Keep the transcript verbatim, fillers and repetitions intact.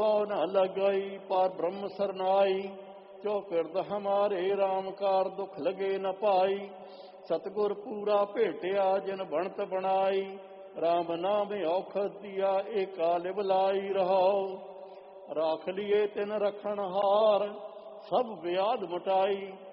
न लगाई पार ब्रह्म सरनाई। जो किरद हमारे राम कार दुख लगे न पाई। सतगुर पूरा भेटिया जिन बनत बनाई। राम नाम औखद दिया एका लिवलाई रहो। राख लिए तिन रखन हार सब व्याध मटाई।